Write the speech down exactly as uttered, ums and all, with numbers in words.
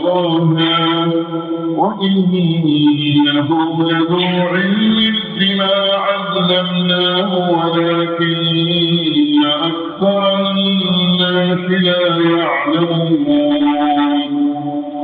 وعصاها وإنه لذو علم لما علمناه ولكن أكثر الناس لا يعلمون